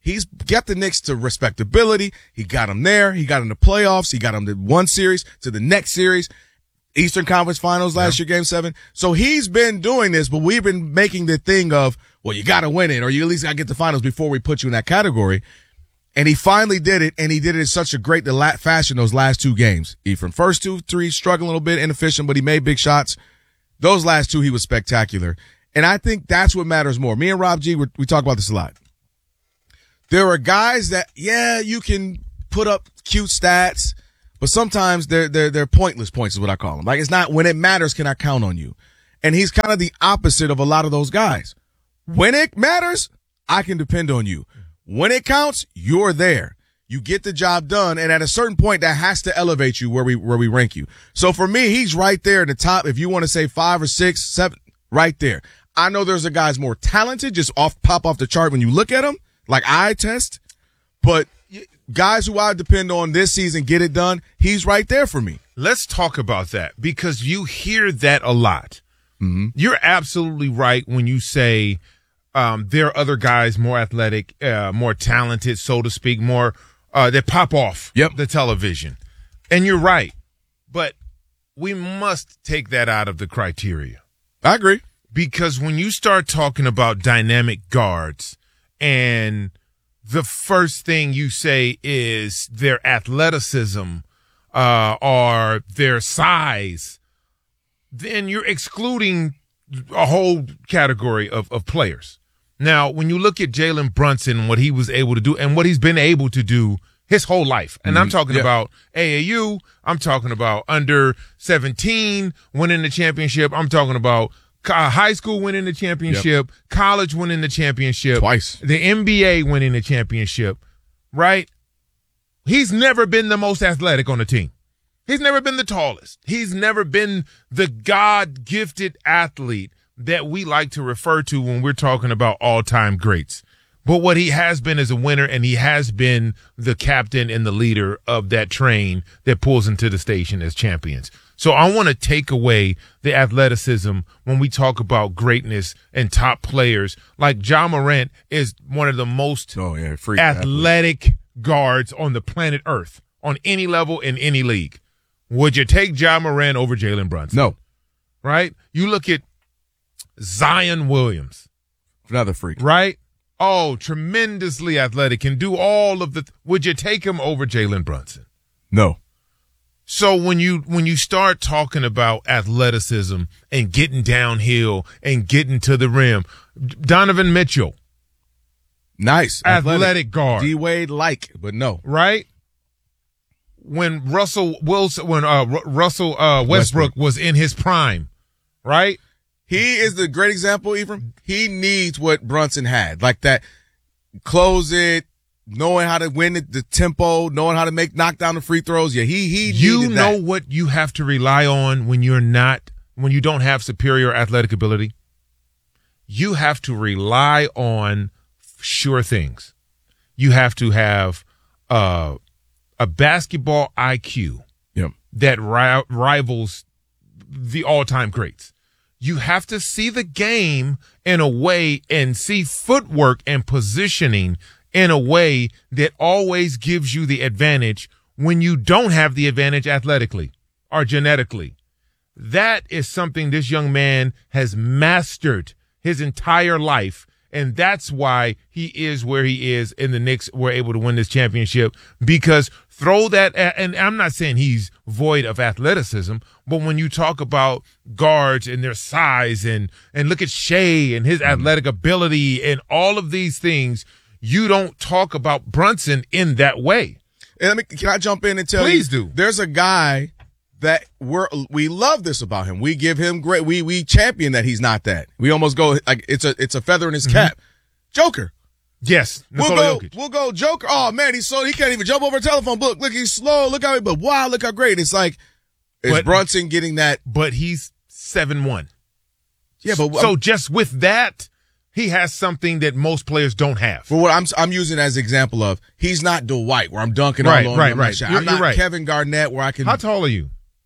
He's got the Knicks to respectability. He got them there. He got them to playoffs. He got them to one series, to the next series. Eastern Conference Finals last year, Game 7. So he's been doing this, but we've been making the thing of, well, you got to win it, or you at least got to get the finals before we put you in that category. And he finally did it, and he did it in such a great fashion those last 2 games. From first 2, 3, struggling a little bit, inefficient, but he made big shots. Those last 2, he was spectacular. And I think that's what matters more. Me and Rob G, we talk about this a lot. There are guys that, you can put up cute stats, but sometimes they're pointless points is what I call them. Like, it's not when it matters, can I count on you? And he's kind of the opposite of a lot of those guys. When it matters, I can depend on you. When it counts, you're there. You get the job done, and at a certain point, that has to elevate you where we rank you. So for me, he's right there at the top. If you want to say 5 or 6, 7, right there. I know there's a guys more talented, just pop off the chart when you look at them, like eye test. But guys who I depend on this season get it done, he's right there for me. Let's talk about that, because you hear that a lot. Mm-hmm. You're absolutely right when you say there are other guys more athletic, more talented, so to speak, more that pop off the television. And you're right. But we must take that out of the criteria. I agree. Because when you start talking about dynamic guards and the first thing you say is their athleticism or their size, then you're excluding a whole category of players. Now, when you look at Jalen Brunson, what he was able to do and what he's been able to do his whole life, and I'm talking about AAU, I'm talking about under 17 winning the championship, I'm talking about high school winning the championship, college winning the championship, twice, the NBA winning the championship, right? He's never been the most athletic on the team. He's never been the tallest. He's never been the God-gifted athlete that we like to refer to when we're talking about all-time greats. But what he has been is a winner, and he has been the captain and the leader of that train that pulls into the station as champions. So I want to take away the athleticism when we talk about greatness and top players. Like Ja Morant is one of the most athletic guards on the planet Earth, on any level in any league. Would you take Ja Morant over Jalen Brunson? No. Right? You look at Zion Williams. Another freak. Right? Oh, tremendously athletic, can do all of the. Would you take him over Jalen Brunson? No. So when you start talking about athleticism and getting downhill and getting to the rim, Donovan Mitchell. Nice. Athletic guard. D-Wade but no. Right? When Russell Westbrook was in his prime, right? He is the great example, Ephraim. He needs what Brunson had. Like that, close it, knowing how to win it, the tempo, knowing how to knock down the free throws. Yeah, he you needed know that. What you have to rely on when you don't have superior athletic ability? You have to rely on sure things. You have to have a basketball IQ that rivals the all-time greats. You have to see the game in a way and see footwork and positioning in a way that always gives you the advantage when you don't have the advantage athletically or genetically. That is something this young man has mastered his entire life, and that's why he is where he is, and the Knicks were able to win this championship. Because throw that, and I'm not saying he's void of athleticism, but when you talk about guards and their size and look at Shea and his athletic ability and all of these things, you don't talk about Brunson in that way. And can I jump in and tell you? Please do. There's a guy that we love this about him. We give him great. We champion that he's not that. We almost go like it's a feather in his cap. Joker. Yes. We'll go Joker. Oh man, he can't even jump over a telephone book. Look, he's slow. Look how but wow, look how great. It's like Brunson getting that. But he's 7'1". Yeah, but so just with that, he has something that most players don't have. For what I'm using as an example of, he's not Dwight where I'm dunking all over him. Right. I'm not Kevin Garnett where I can. How tall are you?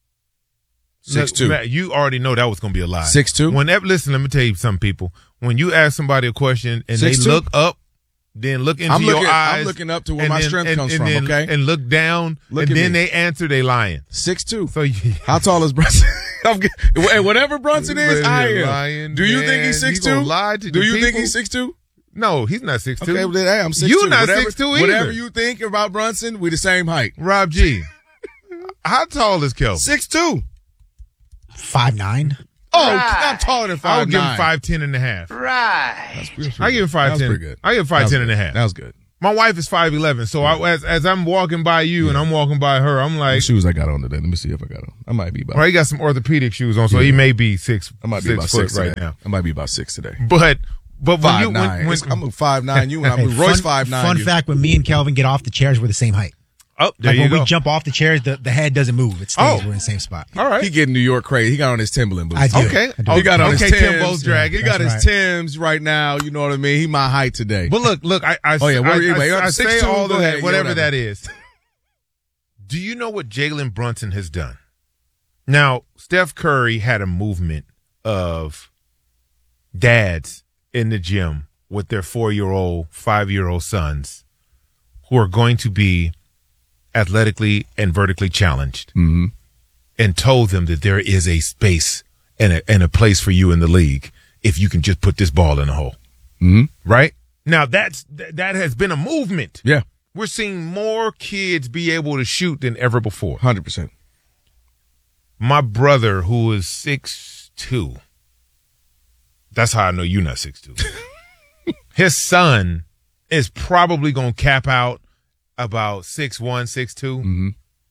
6'2". Matt, you already know that was going to be a lie. 6'2". Listen, let me tell you something, people. When you ask somebody a question and 6'2". they look up, then look into your eyes. I'm looking up to where my strength comes from, okay? And look down, and then they answer, they lying. 6'2". So how tall is Brunson? Whatever Brunson is, I am. Lying, do you think he's 6'2"? Do you think he's 6'2"? No, he's not 6'2". Okay, well, then, hey, I'm 6'2". You're not 6'2" either. Whatever you think about Brunson, we the same height. Rob G, how tall is Kelvin? 6'2". 5'9". Oh, I'm taller than 5'9". I would give him 5'10" and a half. Right. I give him 5'10". That's pretty good. I give him 5'10" and a half. That was good. My wife is 5'11", so as I'm walking by you and I'm walking by her, I'm like, what shoes I got on today? Let me see if I got on. I might be about. Well, he got some orthopedic shoes on, so he may be 6. I might be about 6 right today. now. I might be about 6 today. But 5'9". When I'm a 5'9", you and I'm Roy's 5'9". Fun fact: when me and Kelvin get off the chairs, we're the same height. Oh, there like you when go. we jump off the chairs, the head doesn't move. It stays. We're in the same spot. All right. He getting New York crazy. He got on his Timberland boots. I do. Okay. He got on his Timbs. Timbo's dragging. He got his Timbs right now. You know what I mean? He my height today. But look. I say all of that, whatever that is. Do you know what Jalen Brunson has done? Now, Steph Curry had a movement of dads in the gym with their 4-year-old, 5-year-old sons who are going to be athletically and vertically challenged, and told them that there is a space and a place for you in the league if you can just put this ball in the hole. Right? Now, that has been a movement. Yeah. We're seeing more kids be able to shoot than ever before. 100%. My brother, who is 6'2", that's how I know you're not 6'2". His son is probably going to cap out about 6'1", 6'2".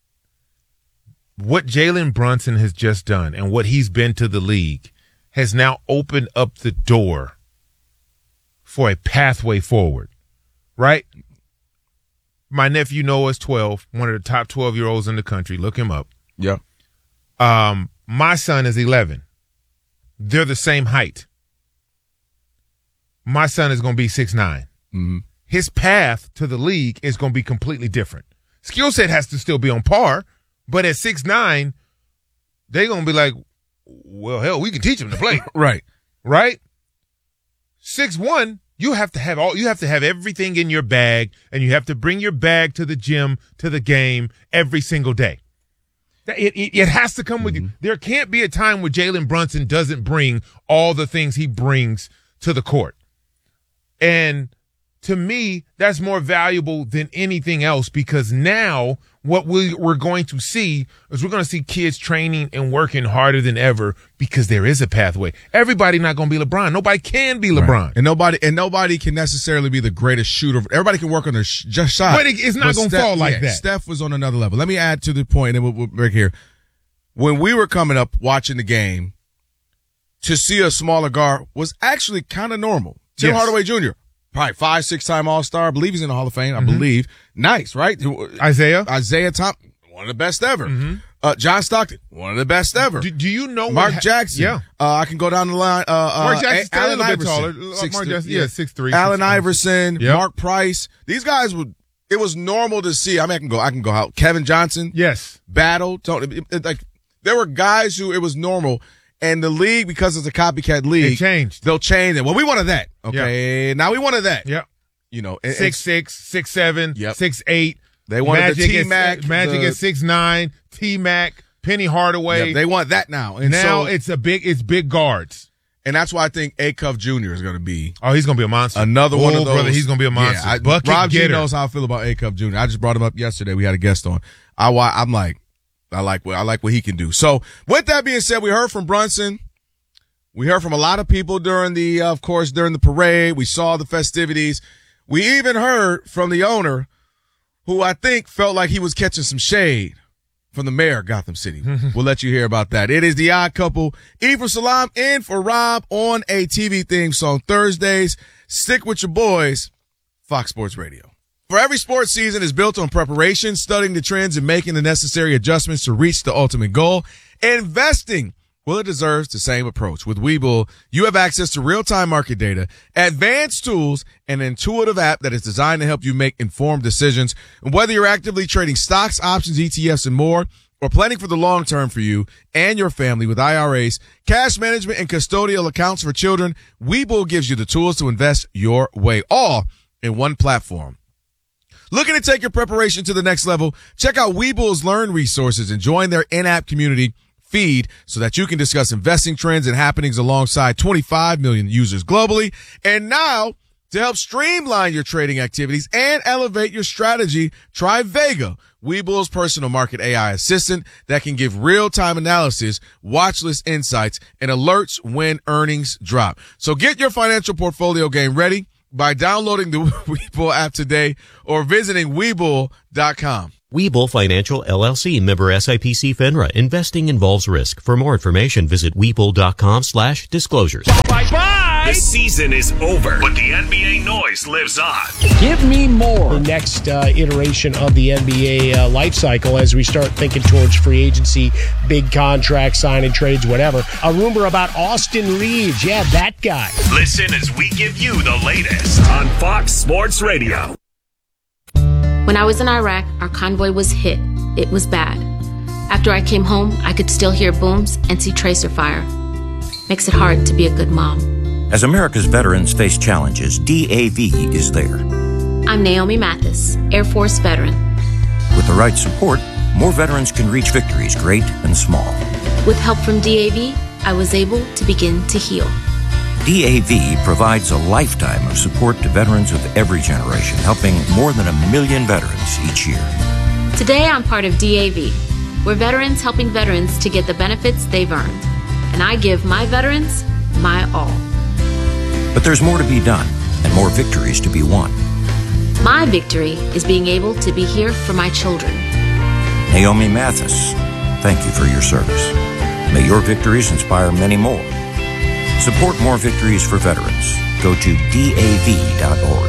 What Jalen Brunson has just done and what he's been to the league has now opened up the door for a pathway forward, right? My nephew Noah's 12, one of the top 12-year-olds in the country. Look him up. Yeah. My son is 11. They're the same height. My son is going to be 6'9". His path to the league is going to be completely different. Skill set has to still be on par, but at 6'9", they're going to be like, well, hell, we can teach him to play. Right. 6'1", you have to have everything in your bag, and you have to bring your bag to the gym, to the game every single day. It has to come with you. There can't be a time where Jalen Brunson doesn't bring all the things he brings to the court. And to me, that's more valuable than anything else, because now what we're going to see is we're going to see kids training and working harder than ever because there is a pathway. Everybody not going to be LeBron. Nobody can be LeBron. Right. And nobody can necessarily be the greatest shooter. Everybody can work on their just shot. But it's not going to fall like that. Steph was on another level. Let me add to the point, and we'll break here. When we were coming up watching the game, to see a smaller guard was actually kind of normal. Tim Hardaway Jr., probably 5-6-time All-Star. I believe he's in the Hall of Fame. I believe. Nice, right? Isaiah Thomas, one of the best ever. John Stockton, one of the best ever. Do you know Mark Jackson? Yeah. I can go down the line. Mark Jackson's still Allen a little bit Iverson, taller. Mark Jackson, 6'3". Allen Iverson, Yep. Mark Price. These guys it was normal to see. I mean, I can go out. Kevin Johnson. Yes. Battle. There were guys who it was normal. And the league, because it's a copycat league, it changed. They'll change it. Well, we wanted that. Okay. Now we wanted that. Yeah. You know, 6'6", 6'7", 6'8". They wanted Magic the T-Mac. Magic at 6'9", T-Mac, Penny Hardaway. Yep, they want that now. And now it's big guards. And that's why I think Acuff Jr. is going to be. Oh, he's going to be a monster. Another one of those. Brother, he's going to be a monster. Yeah, Rob G knows how I feel about Acuff Jr. I just brought him up yesterday. We had a guest on. I'm like, I like what he can do. So with that being said, we heard from Brunson. We heard from a lot of people during the parade. We saw the festivities. We even heard from the owner, who I think felt like he was catching some shade from the mayor of Gotham City. We'll let you hear about that. It is The Odd Couple. Ephraim Salam in for Rob on a TV theme song Thursdays. Stick with your boys, Fox Sports Radio. For every sports season is built on preparation, studying the trends, and making the necessary adjustments to reach the ultimate goal. Investing, well, it deserves the same approach. With Webull, you have access to real-time market data, advanced tools, and an intuitive app that is designed to help you make informed decisions. And whether you're actively trading stocks, options, ETFs, and more, or planning for the long term for you and your family with IRAs, cash management, and custodial accounts for children, Webull gives you the tools to invest your way, all in one platform. Looking to take your preparation to the next level? Check out Webull's Learn resources and join their in-app community feed so that you can discuss investing trends and happenings alongside 25 million users globally. And now, to help streamline your trading activities and elevate your strategy, try Vega, Webull's personal market AI assistant that can give real-time analysis, watch list insights, and alerts when earnings drop. So get your financial portfolio game ready by downloading the Webull app today or visiting Webull.com. Webull Financial LLC, member SIPC FINRA. Investing involves risk. For more information, visit Webull.com/disclosures. Bye-bye! The season is over, but the NBA noise lives on. Give me more. The next iteration of the NBA life cycle as we start thinking towards free agency, big contract signing trades, whatever. A rumor about Austin Reeves. Yeah, that guy. Listen as we give you the latest on Fox Sports Radio. When I was in Iraq, our convoy was hit. It was bad. After I came home, I could still hear booms and see tracer fire. Makes it hard to be a good mom. As America's veterans face challenges, DAV is there. I'm Naomi Mathis, Air Force veteran. With the right support, more veterans can reach victories, great and small. With help from DAV, I was able to begin to heal. DAV provides a lifetime of support to veterans of every generation, helping more than 1 million veterans each year. Today, I'm part of DAV. We're veterans helping veterans to get the benefits they've earned. And I give my veterans my all. But there's more to be done and more victories to be won. My victory is being able to be here for my children. Naomi Mathis, thank you for your service. May your victories inspire many more. Support more victories for veterans. Go to DAV.org.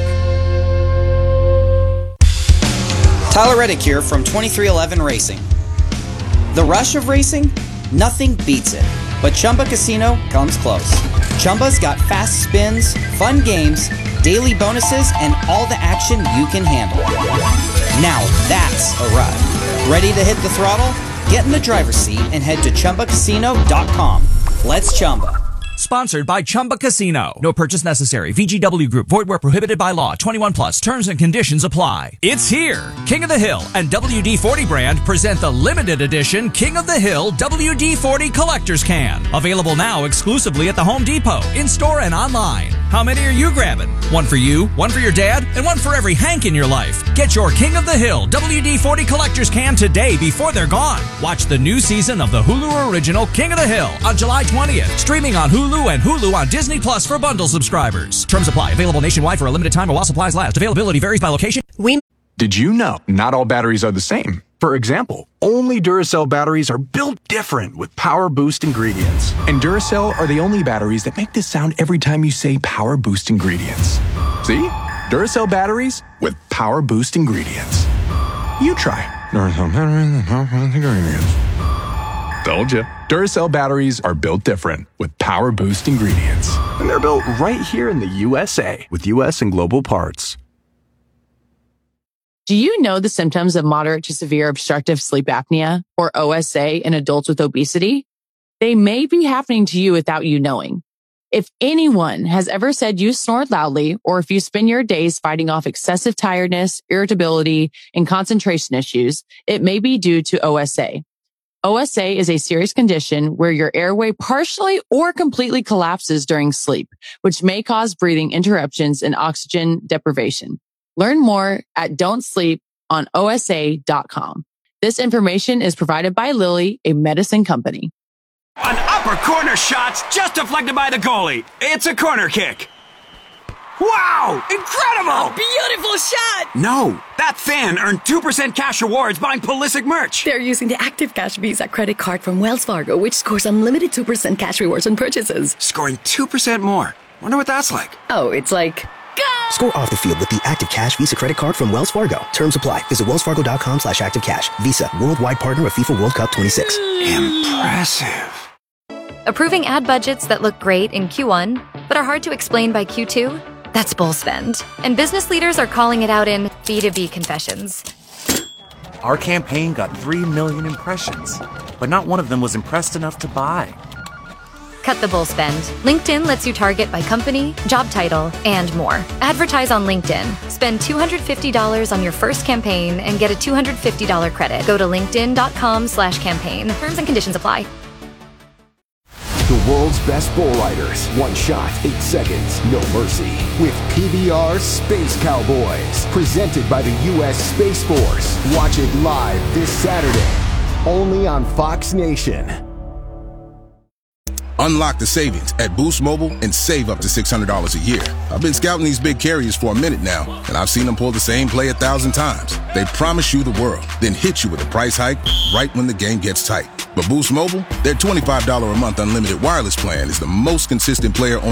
Tyler Reddick here from 2311 Racing. The rush of racing? Nothing beats it. But Chumba Casino comes close. Chumba's got fast spins, fun games, daily bonuses, and all the action you can handle. Now that's a ride. Ready to hit the throttle? Get in the driver's seat and head to ChumbaCasino.com. Let's Chumba. Sponsored by Chumba Casino. No purchase necessary. VGW Group. Void where prohibited by law. 21 plus. Terms and conditions apply. It's here. King of the Hill and WD-40 brand present the limited edition King of the Hill WD-40 Collector's Can. Available now exclusively at the Home Depot, in-store and online. How many are you grabbing? One for you, one for your dad, and one for every Hank in your life. Get your King of the Hill WD-40 Collector's Can today before they're gone. Watch the new season of the Hulu original King of the Hill on July 20th. Streaming on Hulu and Hulu on Disney Plus for bundle subscribers. Terms apply. Available nationwide for a limited time or while supplies last. Availability varies by location. Did you know not all batteries are the same? For example, only Duracell batteries are built different with Power Boost ingredients. And Duracell are the only batteries that make this sound every time you say Power Boost ingredients. See? Duracell batteries with Power Boost ingredients. You try. Duracell batteries with Power Boost ingredients. Told you. Duracell batteries are built different with Power Boost ingredients. And they're built right here in the USA with US and global parts. Do you know the symptoms of moderate to severe obstructive sleep apnea, or OSA, in adults with obesity? They may be happening to you without you knowing. If anyone has ever said you snored loudly, or if you spend your days fighting off excessive tiredness, irritability, and concentration issues, it may be due to OSA. OSA is a serious condition where your airway partially or completely collapses during sleep, which may cause breathing interruptions and oxygen deprivation. Learn more at don'tsleeponosa.com. This information is provided by Lilly, a medicine company. An upper corner shot's just deflected by the goalie. It's a corner kick. Wow! Incredible! A beautiful shot! No, that fan earned 2% cash rewards buying Pulisic merch. They're using the Active Cash Visa credit card from Wells Fargo, which scores unlimited 2% cash rewards on purchases. Scoring 2% more. Wonder what that's like. Oh, it's like... Score off the field with the Active Cash Visa credit card from Wells Fargo. Terms apply. Visit wellsfargo.com/activecash. Visa, worldwide partner of FIFA World Cup 26. Impressive. Approving ad budgets that look great in Q1, but are hard to explain by Q2? That's bull spend. And business leaders are calling it out in B2B confessions. Our campaign got 3 million impressions, but not one of them was impressed enough to buy. cut the bull spend. LinkedIn lets you target by company, job title, and more. Advertise on LinkedIn. Spend $250 on your first campaign and get a $250 credit. Go to linkedin.com/campaign. Terms and conditions apply. The world's best bull riders. One shot, 8 seconds, no mercy. With PBR Space Cowboys. Presented by the U.S. Space Force. Watch it live this Saturday. Only on Fox Nation. Unlock the savings at Boost Mobile and save up to $600 a year. I've been scouting these big carriers for a minute now, and I've seen them pull the same play 1,000 times. They promise you the world, then hit you with a price hike right when the game gets tight. But Boost Mobile, their $25 a month unlimited wireless plan is the most consistent player on